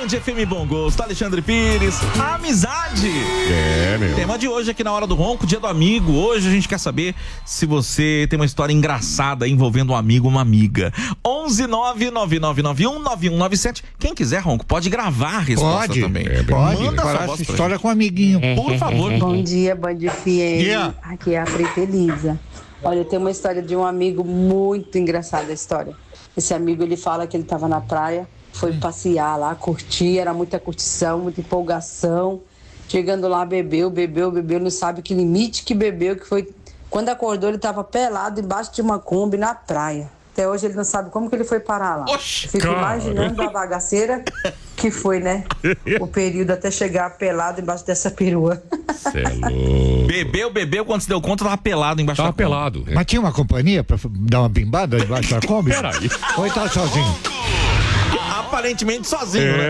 Band FM Bom Gosto, Alexandre Pires, amizade. Meu. Tema de hoje aqui na Hora do Ronco, dia do amigo. Hoje a gente quer saber se você tem uma história engraçada envolvendo um amigo ou uma amiga. 11999919197. Quem quiser, Ronco, pode gravar a resposta também. Pode. Manda sua Parar voz essa pra história com um amiguinho. Por favor. Bom dia, Band FM. Yeah. Aqui é a Preta Elisa. Olha, tem uma história de um amigo muito engraçada a história. Esse amigo, ele fala que ele estava na praia, foi passear lá, curtir, era muita curtição, muita empolgação. Chegando lá, bebeu, não sabe que limite que bebeu, que foi... Quando acordou, ele estava pelado embaixo de uma Kombi na praia. Até hoje ele não sabe como que ele foi parar lá. Oxi, Fico imaginando a bagaceira que foi, né? O período até chegar pelado embaixo dessa perua. Cê é louco. Bebeu, quando se deu conta, tava pelado embaixo da Kombi. pelado. Mas tinha uma companhia pra dar uma bimbada debaixo da Kombi? Peraí. Ou ele tava sozinho? Aparentemente sozinho, né?